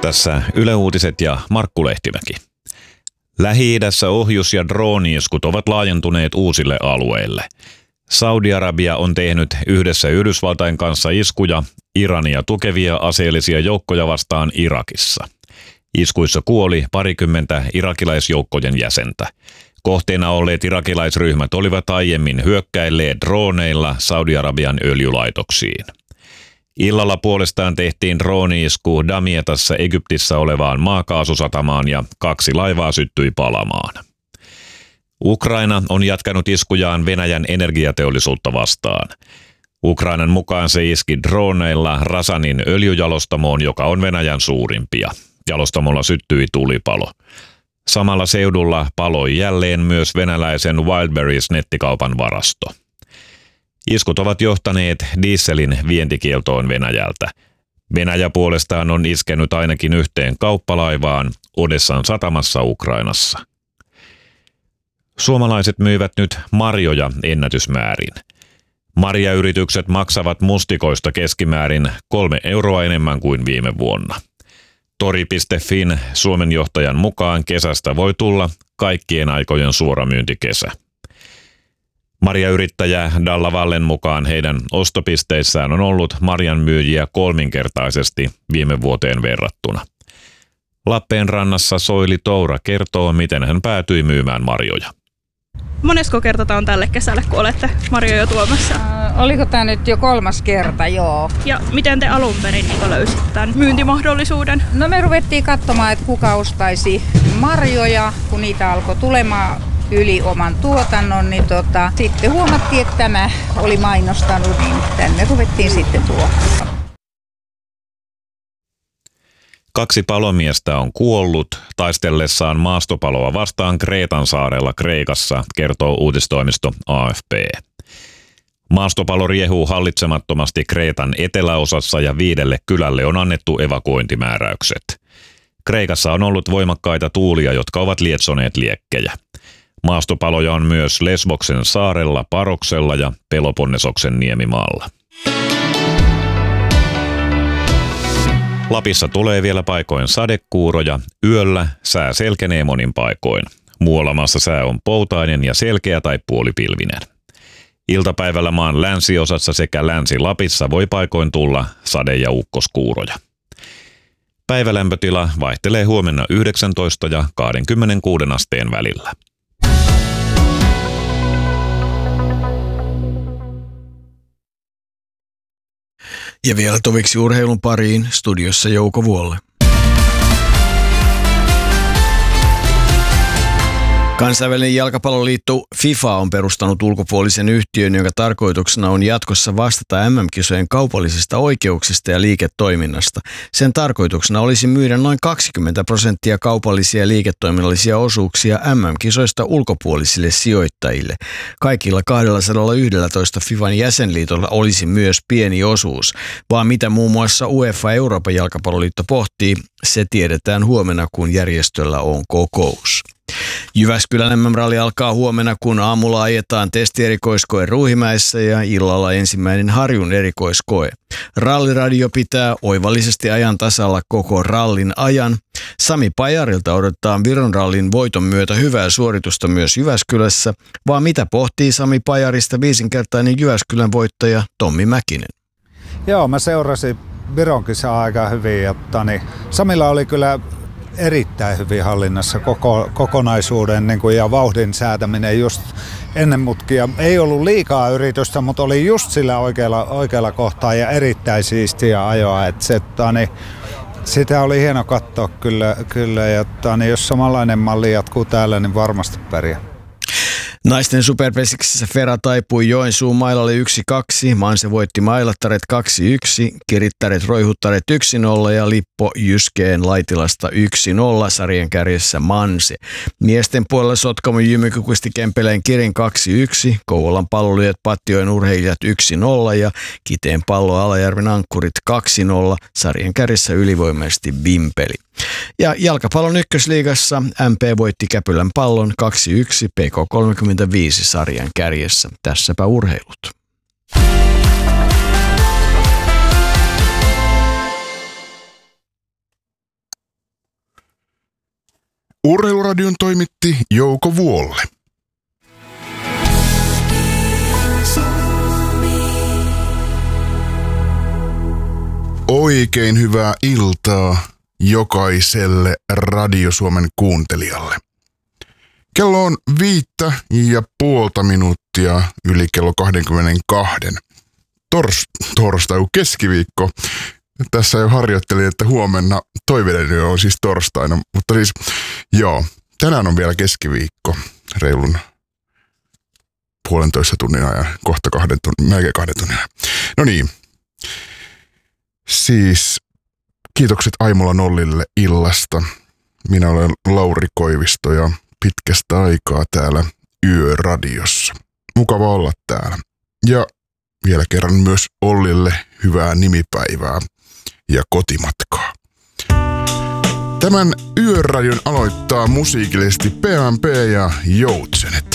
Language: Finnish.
Tässä Yle Uutiset ja Markku Lehtimäki. Lähi-idässä ohjus- ja drooni-iskut ovat laajentuneet uusille alueille. Saudi-Arabia on tehnyt yhdessä Yhdysvaltain kanssa iskuja Irania tukevia aseellisia joukkoja vastaan Irakissa. Iskuissa kuoli 20 irakilaisjoukkojen jäsentä. Kohteena olleet irakilaisryhmät olivat aiemmin hyökkäilleet drooneilla Saudi-Arabian öljylaitoksiin. Illalla puolestaan tehtiin drooni-isku Damietassa Egyptissä olevaan maakaasusatamaan ja 2 laivaa syttyi palamaan. Ukraina on jatkanut iskujaan Venäjän energiateollisuutta vastaan. Ukrainan mukaan se iski droneilla Rasanin öljyjalostamoon, joka on Venäjän suurimpia. Jalostamolla syttyi tulipalo. Samalla seudulla paloi jälleen myös venäläisen Wildberries-nettikaupan varasto. Iskut ovat johtaneet dieselin vientikieltoon Venäjältä. Venäjä puolestaan on iskenyt ainakin yhteen kauppalaivaan Odessan satamassa Ukrainassa. Suomalaiset myyvät nyt marjoja ennätysmäärin. Marjayritykset maksavat mustikoista keskimäärin 3 euroa enemmän kuin viime vuonna. Tori.fin Suomen johtajan mukaan kesästä voi tulla kaikkien aikojen suoramyyntikesä. Marjayrittäjä Dalla Vallen mukaan heidän ostopisteissään on ollut marjanmyyjiä 3-kertaisesti viime vuoteen verrattuna. Lappeenrannassa Soili Toura kertoo, miten hän päätyi myymään marjoja. Monesko kerta tämä on tälle kesälle, kun olette marjoja tuomassa? Oliko tämä nyt jo 3. kerta, joo. Ja miten te alun perin löysitte tämän myyntimahdollisuuden? No me ruvettiin katsomaan, että kuka ostaisi marjoja, kun niitä alkoi tulemaan yli oman tuotannon, niin sitten huomattiin, että tämä oli mainostanut, niin tänne ruvettiin sitten tuomaan. 2 palomiestä on kuollut taistellessaan maastopaloa vastaan Kreetan saarella Kreikassa, kertoo uutistoimisto AFP. Maastopalo riehuu hallitsemattomasti Kreetan eteläosassa ja 5 kylälle on annettu evakuointimääräykset. Kreikassa on ollut voimakkaita tuulia, jotka ovat lietsoneet liekkejä. Maastopaloja on myös Lesboksen saarella, Paroksella ja Peloponnesoksen niemimaalla. Lapissa tulee vielä paikoin sadekuuroja, yöllä sää selkenee monin paikoin. Muualla maassa sää on poutainen ja selkeä tai puolipilvinen. Iltapäivällä maan länsiosassa sekä Länsi-Lapissa voi paikoin tulla sade- ja ukkoskuuroja. Päivälämpötila vaihtelee huomenna 19 ja 26 asteen välillä. Ja vielä toviksi urheilun pariin, studiossa Jouko Vuolle. Kansainvälinen jalkapalloliitto FIFA on perustanut ulkopuolisen yhtiön, jonka tarkoituksena on jatkossa vastata MM-kisojen kaupallisista oikeuksista ja liiketoiminnasta. Sen tarkoituksena olisi myydä noin 20% kaupallisia ja liiketoiminnallisia osuuksia MM-kisoista ulkopuolisille sijoittajille. Kaikilla 211 FIFAn jäsenliitolla olisi myös pieni osuus, vaan mitä muun muassa UEFA Euroopan jalkapalloliitto pohtii, se tiedetään huomenna, kun järjestöllä on kokous. Jyväskylän MM-ralli alkaa huomenna, kun aamulla ajetaan testierikoiskoe Ruuhimäessä ja illalla ensimmäinen Harjun erikoiskoe. Ralliradio pitää oivallisesti ajan tasalla koko rallin ajan. Sami Pajarilta odotetaan Viron rallin voiton myötä hyvää suoritusta myös Jyväskylässä, vaan mitä pohtii Sami Pajarista 5-kertainen Jyväskylän voittaja Tommi Mäkinen? Joo, mä seurasin Viron kisaa aika hyvin ja Samilla oli kyllä erittäin hyvin hallinnassa kokonaisuuden ja vauhdin säätäminen just ennen mutkia. Ei ollut liikaa yritystä, mutta oli just sillä oikealla kohtaa ja erittäin siistiä ajoa. Sitä oli hieno katsoa kyllä ja jos samanlainen malli jatkuu täällä, niin varmasti pärjää. Naisten superpesiksessä Fera taipui Joensuun mailalle 1-2, Manse voitti Mailattaret 2-1, Kirittäret Roihuttaret 1-0 ja Lippo Jyskeen Laitilasta 1-0, sarjan kärjessä Manse. Miesten puolella Sotkamo Jymy kukisti Kempeleen Kirin 2-1, Kouvolan Pallolyöt Patjoen Urheilijat 1-0 ja Kiteen Pallo Alajärven Ankkurit 2-0, sarjan kärjessä ylivoimaisesti Vimpeli. Ja jalkapallon ykkösliigassa MP voitti Käpylän Pallon 2-1 PK35 sarjan kärjessä. Tässäpä urheilut. Urheiluradion toimitti Jouko Vuolle. Oikein hyvää iltaa jokaiselle Radio Suomen kuuntelijalle. Kello on 5,5 minuuttia yli kello 22. Torstai, keskiviikko. Tässä jo harjoittelin, että huomenna toiveeni on siis torstaina, mutta siis joo, tänään on vielä keskiviikko, reilun 1,5 tunnin ajan, kohta 2 tunnin, melkein 2 tunnin ajan. No niin, siis kiitokset Aimola Nollille illasta. Minä olen Lauri Koivisto ja pitkästä aikaa täällä Yöradiossa. Mukava olla täällä. Ja vielä kerran myös Ollille hyvää nimipäivää ja kotimatkaa. Tämän Yöradion aloittaa musiikillisesti PMP ja Joutsenet.